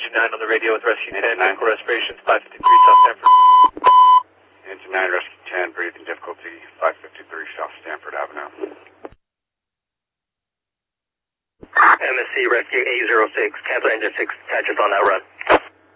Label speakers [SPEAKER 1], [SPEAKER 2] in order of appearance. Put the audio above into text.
[SPEAKER 1] Engine 9 on the radio with Rescue 10, medical respirations, 553 South Stanford.
[SPEAKER 2] Engine 9, Rescue 10, breathing difficulty, 553 South Stanford Avenue.
[SPEAKER 3] MSC Rescue 806, cancel engine 6, catch us on that run.